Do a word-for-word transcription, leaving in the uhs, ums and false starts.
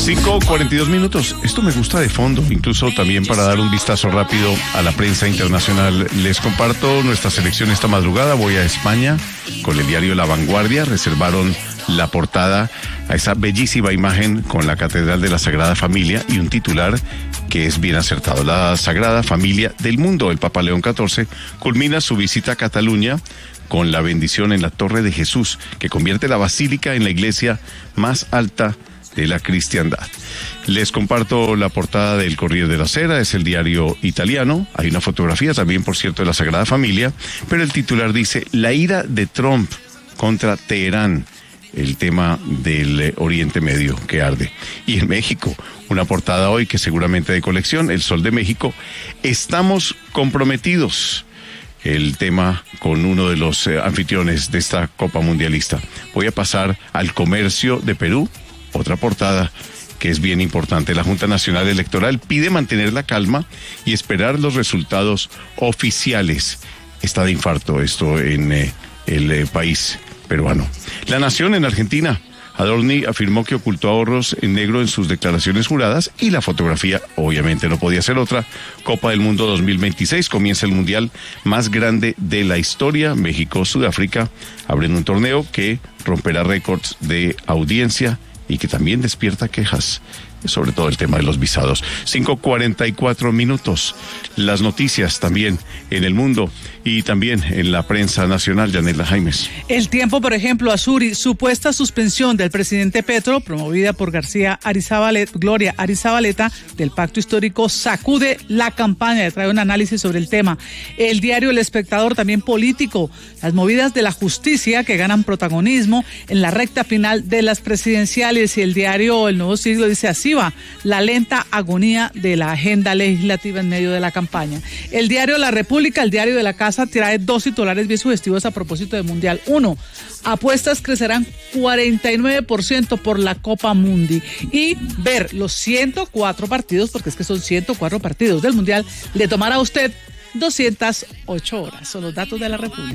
cinco cuarenta y dos minutos. Esto me gusta de fondo, incluso también para dar un vistazo rápido a la prensa internacional. Les comparto nuestra selección esta madrugada. Voy a España con el diario La Vanguardia. Reservaron la portada a esa bellísima imagen con la Catedral de la Sagrada Familia y un titular que es bien acertado. La Sagrada Familia del Mundo. El Papa León catorce culmina su visita a Cataluña con la bendición en la Torre de Jesús, que convierte la basílica en la iglesia más alta de la cristiandad. Les comparto la portada del Corriere della Sera, es el diario italiano. Hay una fotografía también, por cierto, de la Sagrada Familia, pero el titular dice: la ira de Trump contra Teherán, el tema del Oriente Medio que arde. Y en México, una portada hoy que seguramente de colección, El Sol de México, estamos comprometidos. El tema con uno de los eh, anfitriones de esta Copa Mundialista. Voy a pasar al Comercio de Perú, otra portada que es bien importante. La Junta Nacional Electoral pide mantener la calma y esperar los resultados oficiales. Está de infarto esto en eh, el eh, país peruano. La Nación en Argentina. Adorni afirmó que ocultó ahorros en negro en sus declaraciones juradas y la fotografía obviamente no podía ser otra. Copa del Mundo dos mil veintiséis, comienza el mundial más grande de la historia. México-Sudáfrica abren un torneo que romperá récords de audiencia y que también despierta quejas, sobre todo el tema de los visados. cinco cuarenta y cuatro minutos. Las noticias también en el mundo y también en la prensa nacional. Yanela Jaimes. El Tiempo, por ejemplo, Azuri, supuesta suspensión del presidente Petro, promovida por García Arizabaleta, Gloria Arizabaleta, del pacto histórico, sacude la campaña. Trae un análisis sobre el tema. El diario El Espectador, también político, las movidas de la justicia que ganan protagonismo en la recta final de las presidenciales. Y el diario El Nuevo Siglo dice así: va la lenta agonía de la agenda legislativa en medio de la campaña. El diario La República, el diario de la casa, trae dos titulares bien sugestivos a propósito del Mundial. Uno, apuestas crecerán cuarenta y nueve por ciento por la Copa Mundi. Y ver los ciento cuatro partidos, porque es que son ciento cuatro partidos del Mundial, le tomará a usted doscientas ocho horas. Son los datos de La República.